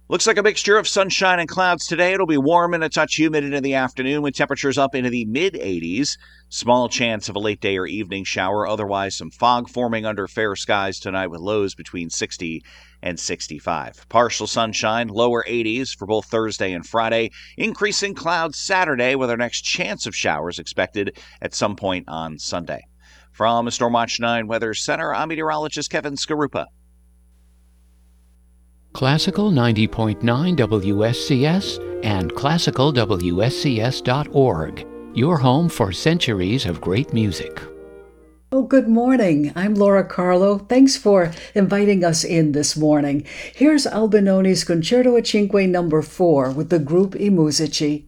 Looks like a mixture of sunshine and clouds today. It'll be warm and a touch humid into the afternoon with temperatures up into the mid-80s. Small chance of a late day or evening shower. Otherwise, some fog forming under fair skies tonight with lows between 60 and 65. Partial sunshine, lower 80s for both Thursday and Friday. Increasing clouds Saturday with our next chance of showers expected at some point on Sunday. From Stormwatch 9 Weather Center, I'm meteorologist Kevin Skarupa. Classical 90.9 WSCS and classicalwscs.org, your home for centuries of great music. Oh, good morning. I'm Laura Carlo. Thanks for inviting us in this morning. Here's Albinoni's Concerto a Cinque No. 4 with the group I Musici.